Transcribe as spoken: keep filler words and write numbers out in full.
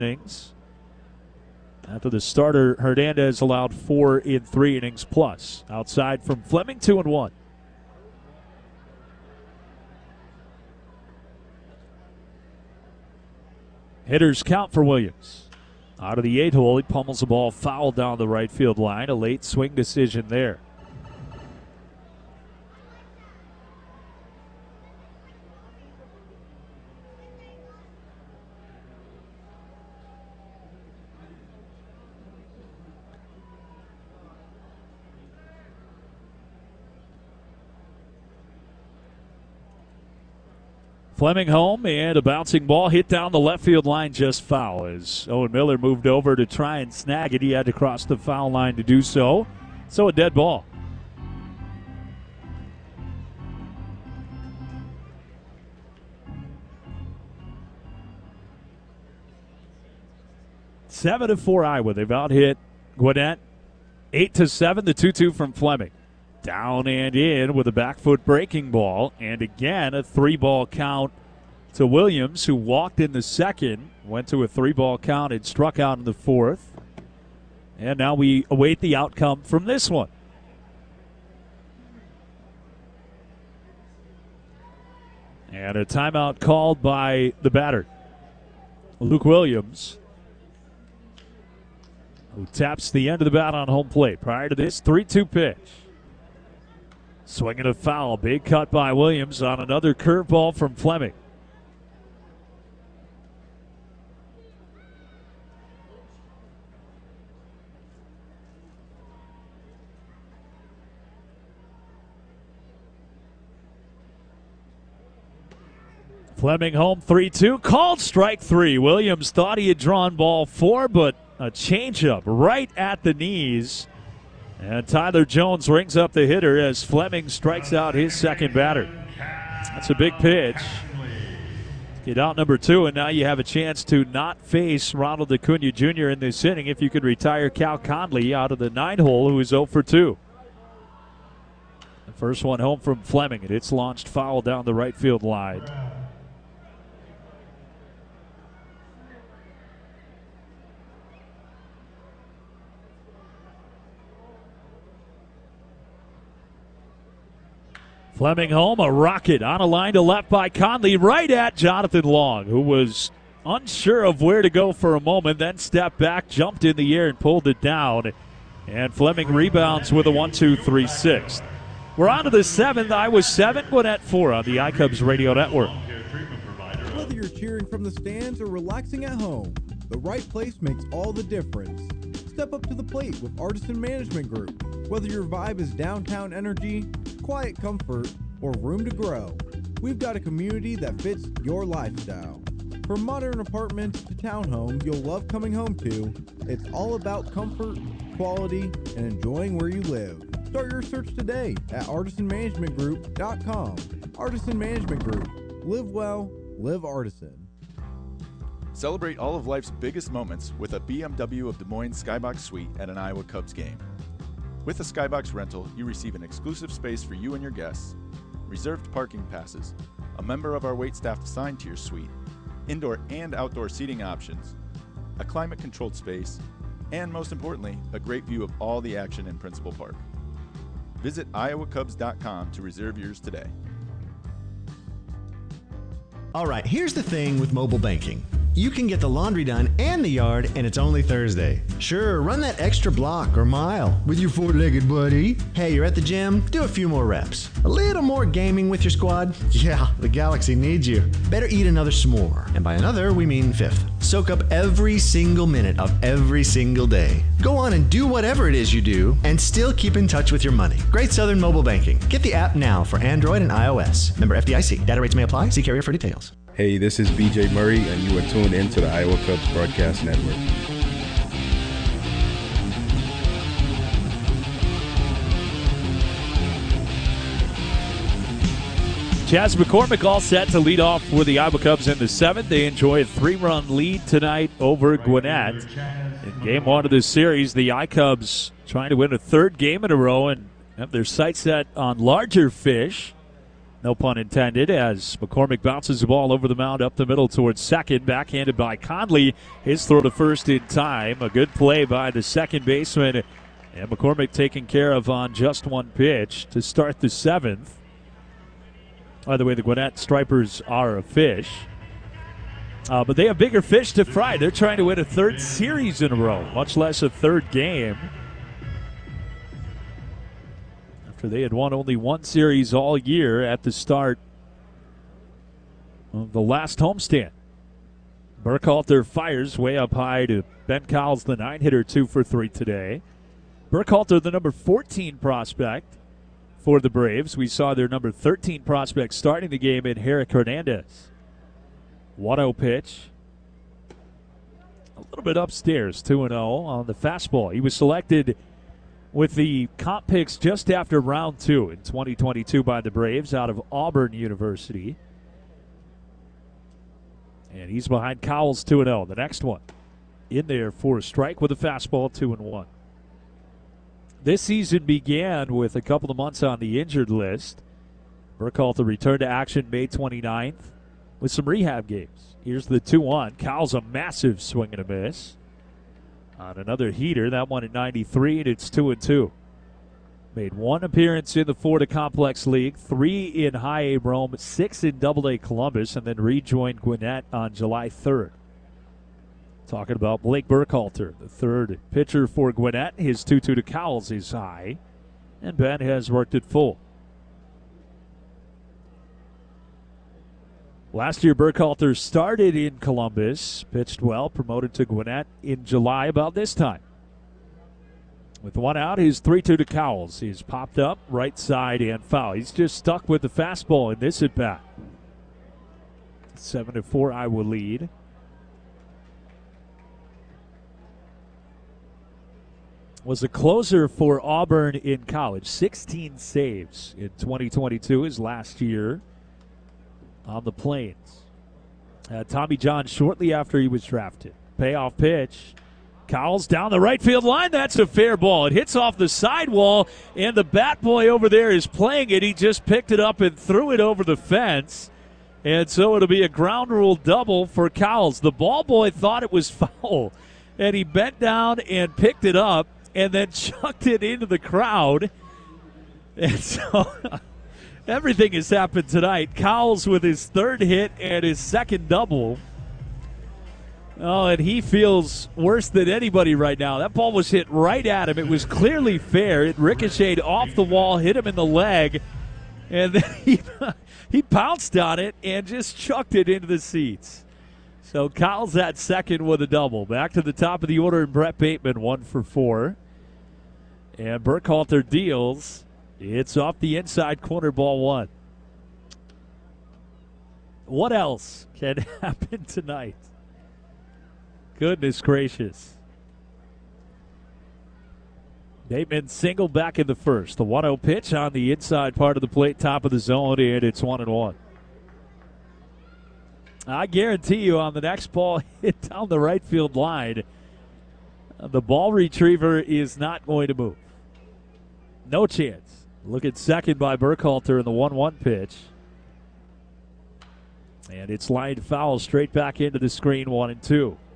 innings. After the starter, Hernandez allowed four in three innings plus. Outside from Fleming, two and one. Hitters count for Williams. Out of the eight hole, he pummels the ball foul down the right field line. A late swing decision there. Fleming home, and a bouncing ball hit down the left field line just foul. As Owen Miller moved over to try and snag it, he had to cross the foul line to do so. So a dead ball. Seven to four Iowa. They've out hit Gwinnett. Eight to seven. The two two from Fleming. Down and in with a back foot breaking ball. And again, a three ball count to Williams, who walked in the second, went to a three ball count and struck out in the fourth. And now we await the outcome from this one. And a timeout called by the batter, Luke Williams, who taps the end of the bat on home plate. Prior to this, three two pitch. Swinging a foul. Big cut by Williams on another curveball from Fleming. Fleming home three two. Called strike three. Williams thought he had drawn ball four, but a changeup right at the knees. And Tyler Jones rings up the hitter as Fleming strikes out his second batter. That's a big pitch. Get out number two, and now you have a chance to not face Ronald Acuna Junior in this inning if you could retire Cal Conley out of the nine hole, who is oh for two. The first one home from Fleming, and it's launched foul down the right field line. Fleming home, a rocket on a line to left by Conley, right at Jonathan Long, who was unsure of where to go for a moment, then stepped back, jumped in the air, and pulled it down. And Fleming rebounds with a one two three sixth. We're on to the seventh. Iowa seven, Gwinnett four on the iCubs Radio Network. Whether you're cheering from the stands or relaxing at home, the right place makes all the difference. Step up to the plate with Artisan Management Group. Whether your vibe is downtown energy, quiet comfort, or room to grow, we've got a community that fits your lifestyle. From modern apartments to townhomes you'll love coming home to, it's all about comfort, quality, and enjoying where you live. Start your search today at artisan management group dot com. Artisan Management Group. Live well, live Artisan. Celebrate all of life's biggest moments with a B M W of Des Moines Skybox Suite at an Iowa Cubs game. With a Skybox rental, you receive an exclusive space for you and your guests, reserved parking passes, a member of our waitstaff assigned to your suite, indoor and outdoor seating options, a climate-controlled space, and most importantly, a great view of all the action in Principal Park. Visit iowa cubs dot com to reserve yours today. All right, here's the thing with mobile banking. You can get the laundry done and the yard, and it's only Thursday. Sure, run that extra block or mile with your four-legged buddy. Hey, you're at the gym? Do a few more reps. A little more gaming with your squad? Yeah, the Galaxy needs you. Better eat another s'more. And by another, we mean fifth. Soak up every single minute of every single day. Go on and do whatever it is you do, and still keep in touch with your money. Great Southern Mobile Banking. Get the app now for Android and iOS. Member F D I C. Data rates may apply. See carrier for details. Hey, this is B J Murray, and you are tuned into the Iowa Cubs Broadcast Network. Chaz McCormick all set to lead off with the Iowa Cubs in the seventh. They enjoy a three-run lead tonight over Gwinnett. In game one of this series, the iCubs trying to win a third game in a row and have their sights set on larger fish. No pun intended, as McCormick bounces the ball over the mound up the middle towards second. Backhanded by Conley. His throw to first in time. A good play by the second baseman. And McCormick taken care of on just one pitch to start the seventh. By the way, the Gwinnett Stripers are a fish. Uh, but they have bigger fish to fry. They're trying to win a third series in a row, much less a third game. They had won only one series all year at the start of the last homestand. Burkhalter fires way up high to Ben Cowles, the nine-hitter, two for three today. Burkhalter, the number fourteen prospect for the Braves. We saw their number thirteen prospect starting the game in Herrick Hernandez. one oh pitch. A little bit upstairs, two and oh on the fastball. He was selected with the comp picks just after round two in twenty twenty-two by the Braves out of Auburn University. And he's behind Cowles, two and oh. The next one in there for a strike with a fastball, two and one. This season began with a couple of months on the injured list. Burkhalter returned to action May twenty-ninth with some rehab games. Here's the two one. Cowles a massive swing and a miss on another heater, that one at ninety-three, and it's two and two. Made one appearance in the Florida Complex League, three in High A Rome, six in Double A Columbus, and then rejoined Gwinnett on July third. Talking about Blake Burkhalter, the third pitcher for Gwinnett. His two two to Cowles is high, and Ben has worked it full. Last year, Burkhalter started in Columbus, pitched well, promoted to Gwinnett in July about this time. With one out, his three two to Cowles. He's popped up, right side and foul. He's just stuck with the fastball in this at-bat. seven to four Iowa lead. Was a closer for Auburn in college. sixteen saves in twenty twenty-two, his last year on the Plains. Uh, Tommy John shortly after he was drafted. Payoff pitch. Cowles down the right field line. That's a fair ball. It hits off the sidewall, and the bat boy over there is playing it. He just picked it up and threw it over the fence. And so it'll be a ground rule double for Cowles. The ball boy thought it was foul, and he bent down and picked it up and then chucked it into the crowd. And so everything has happened tonight. Cowles with his third hit and his second double. Oh, and he feels worse than anybody right now. That ball was hit right at him. It was clearly fair. It ricocheted off the wall, hit him in the leg, and then he, he pounced on it and just chucked it into the seats. So Cowles at second with a double. Back to the top of the order, and Brett Bateman, one for four. And Burkhalter deals. It's off the inside corner, ball one. What else can happen tonight? Goodness gracious. Bateman single back in the first. The one oh pitch on the inside part of the plate, top of the zone, and it's one and one. I guarantee you on the next ball hit down the right field line, the ball retriever is not going to move. No chance. Look at second by Burkhalter in the one one pitch. And it's lined foul straight back into the screen, one and two.